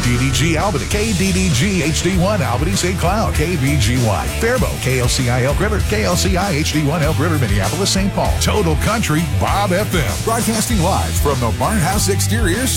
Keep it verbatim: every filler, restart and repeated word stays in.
D D G Albany, K D D G H D one Albany Saint Cloud, K B G Y Faribault, K L C I Elk River, K L C I H D one Elk River, Minneapolis, Saint Paul. Total Country Bob F M, broadcasting live from the Barnhouse Exterior